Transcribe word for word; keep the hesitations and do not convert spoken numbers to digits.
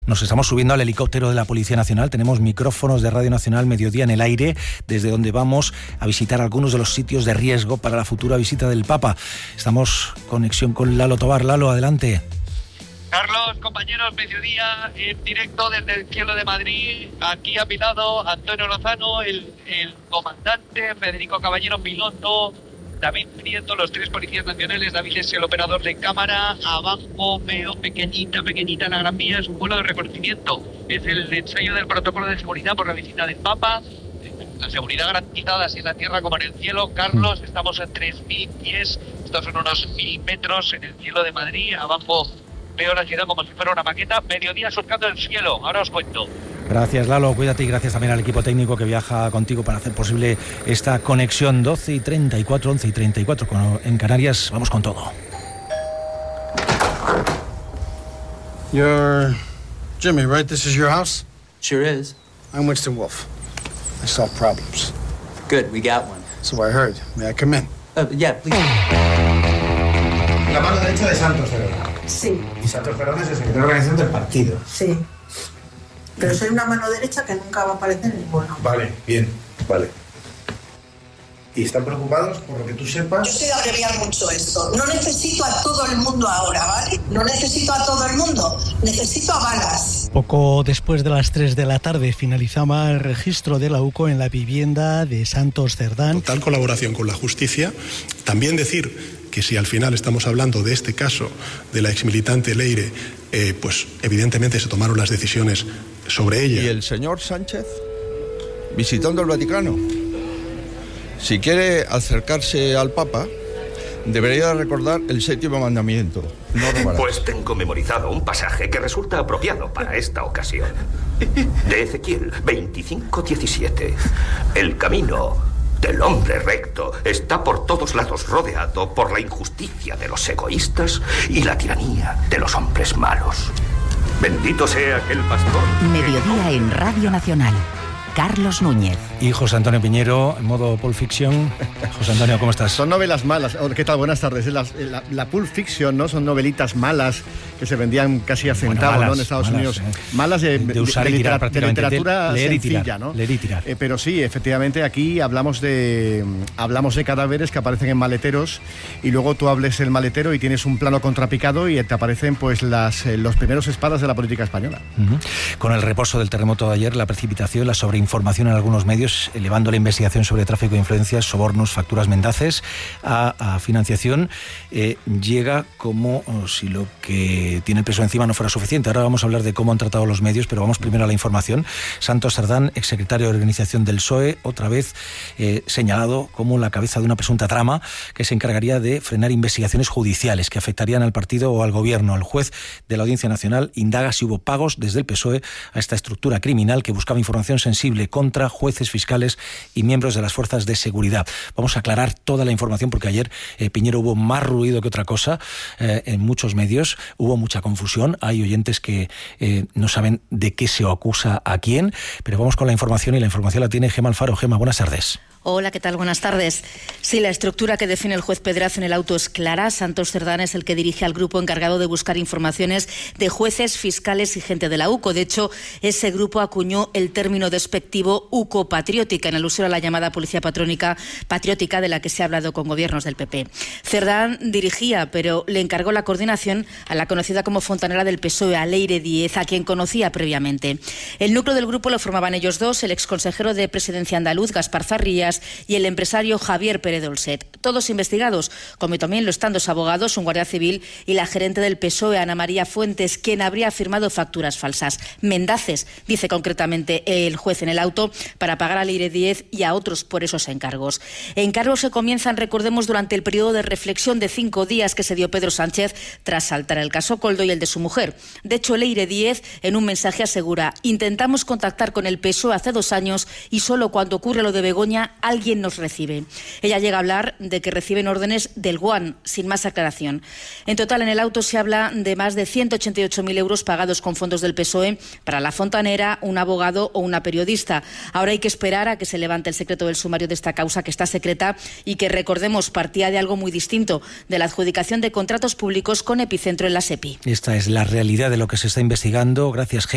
Nos estamos subiendo al helicóptero de la Policía Nacional. Tenemos micrófonos de Radio Nacional Mediodía en el aire, desde donde vamos a visitar algunos de los sitios de riesgo para la futura visita del Papa. Estamos en conexión con Lalo Tobar. Lalo, adelante. Carlos, compañeros, mediodía en directo desde el cielo de Madrid. Aquí a mi lado Antonio Lozano, el, el comandante, Federico Caballero, piloto, David Prieto, los tres policías nacionales. David es el operador de cámara. Abajo veo pequeñita, pequeñita la Gran Vía, es un vuelo de reconocimiento. Es el ensayo del protocolo de seguridad por la visita del Papa. La seguridad garantizada así en la tierra como en el cielo. Carlos, estamos en tres mil pies, estos son unos mil metros en el cielo de Madrid. Abajo veo la ciudad como si fuera una maqueta. Mediodía surcando el cielo, ahora os cuento. Gracias, Lalo, cuídate, y gracias también al equipo técnico que viaja contigo para hacer posible esta conexión. Doce y treinta y cuatro, once y treinta y cuatro en Canarias. Vamos con todo. You're Jimmy, right? This is your house? Sure is. I'm Winston Wolfe. I solve problems. Good, we got one. So I heard. May I come in? Uh, yeah, please. La mano derecha de Santos Cerdán. Sí. Y Santos Cerdán es el secretario de organización del partido. Sí. Pero soy una mano derecha que nunca va a aparecer en ninguno. Vale, bien, vale. ¿Y están preocupados por lo que tú sepas? Yo sé de abreviar mucho esto. No necesito a todo el mundo ahora, ¿vale? No necesito a todo el mundo. Necesito a balas. Poco después de las tres de la tarde finalizaba el registro de la U C O en la vivienda de Santos Cerdán. Total colaboración con la justicia. También decir que si al final estamos hablando de este caso de la exmilitante Leire, eh, pues evidentemente se tomaron las decisiones sobre ella. ¿Y el señor Sánchez? Visitando el Vaticano. Si quiere acercarse al Papa, debería recordar el séptimo mandamiento. No robarás. Pues tengo memorizado un pasaje que resulta apropiado para esta ocasión. De Ezequiel veinticinco diecisiete. El camino del hombre recto está por todos lados rodeado por la injusticia de los egoístas y la tiranía de los hombres malos. Bendito sea aquel pastor. Mediodía en Radio Nacional. Carlos Núñez. Y José Antonio Piñero, en modo Pulp Fiction. José Antonio, ¿cómo estás? Son novelas malas. ¿Qué tal? Buenas tardes. La, la, la Pulp Fiction, ¿no? Son novelitas malas que se vendían casi a centavo, bueno, malas, ¿no? En Estados malas, Unidos. Eh. Malas de, de, de usar de, y tirar, de, de literatura leer sencilla, y tirar, ¿no? Leer y tirar. Eh, pero sí, efectivamente, aquí hablamos de hablamos de cadáveres que aparecen en maleteros y luego tú hables el maletero y tienes un plano contrapicado y te aparecen pues las eh, los primeros espadas de la política española. Uh-huh. Con el reposo del terremoto de ayer, la precipitación, la sobreinformación en algunos medios, elevando la investigación sobre tráfico de influencias, sobornos, facturas mendaces a, a financiación, eh, llega como oh, si lo que tiene el peso encima no fuera suficiente. Ahora vamos a hablar de cómo han tratado los medios, pero vamos primero a la información. Santos Cerdán, exsecretario de organización del P S O E, otra vez eh, señalado como la cabeza de una presunta trama que se encargaría de frenar investigaciones judiciales que afectarían al partido o al gobierno. El juez de la Audiencia Nacional indaga si hubo pagos desde el P S O E a esta estructura criminal que buscaba información sensible contra jueces, fiscales y miembros de las fuerzas de seguridad. Vamos a aclarar toda la información porque ayer, eh, Piñero, hubo más ruido que otra cosa eh, en muchos medios, hubo mucha confusión, hay oyentes que eh, no saben de qué se acusa a quién, pero vamos con la información y la información la tiene Gema Alfaro. Gema, buenas tardes. Hola, ¿qué tal? Buenas tardes. Sí, la estructura que define el juez Pedraza en el auto es clara. Santos Cerdán es el que dirige al grupo encargado de buscar informaciones de jueces, fiscales y gente de la U C O. De hecho, ese grupo acuñó el término despectivo U C O patriótica en alusión a la llamada policía patrónica patriótica de la que se ha hablado con gobiernos del P P. Cerdán dirigía, pero le encargó la coordinación a la conocida como fontanera del P S O E, a Leire Díez, a quien conocía previamente. El núcleo del grupo lo formaban ellos dos, el exconsejero de Presidencia andaluz, Gaspar Zarrillas, y el empresario Javier Pérez Dolcet. Todos investigados, como también lo están dos abogados, un guardia civil y la gerente del P S O E, Ana María Fuentes, quien habría firmado facturas falsas. Mendaces, dice concretamente el juez en el auto, para pagar a Leire Díez y a otros por esos encargos. Encargos que comienzan, recordemos, durante el periodo de reflexión de cinco días que se dio Pedro Sánchez tras saltar el caso Coldo y el de su mujer. De hecho, Leire Díez, en un mensaje, asegura: intentamos contactar con el P S O E hace dos años y solo cuando ocurre lo de Begoña alguien nos recibe. Ella llega a hablar de que reciben órdenes del G U A N, sin más aclaración. En total, en el auto se habla de más de ciento ochenta y ocho mil euros pagados con fondos del P S O E para la fontanera, un abogado o una periodista. Ahora hay que esperar a que se levante el secreto del sumario de esta causa, que está secreta y que, recordemos, partía de algo muy distinto, de la adjudicación de contratos públicos con epicentro en la SEPI. Esta es la realidad de lo que se está investigando. Gracias, G.